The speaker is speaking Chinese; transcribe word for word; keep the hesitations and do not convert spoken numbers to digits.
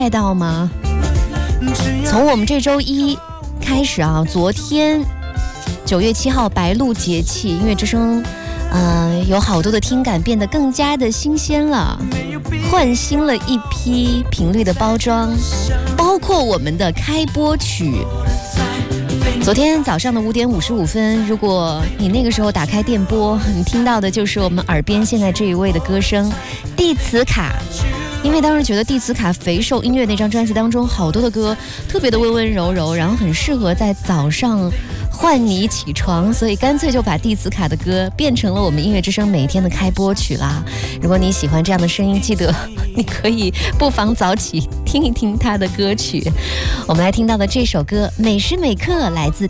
猜到吗？从我们这周一开始啊，昨天九月七号白露节气，音乐之声，呃，有好多的听感变得更加的新鲜了，换新了一批频率的包装，包括我们的开播曲。昨天早上的五点五十五分，如果你那个时候打开电波，你听到的就是我们耳边现在这一位的歌声，蒂茨卡。因为当时觉得蒂茨卡肥瘦音乐那张专辑当中好多的歌特别的温温柔柔，然后很适合在早上唤你起床，所以干脆就把蒂茨卡的歌变成了我们音乐之声每天的开播曲啦。如果你喜欢这样的声音，记得你可以不妨早起听一听他的歌曲。我们来听到的这首歌每时每刻来自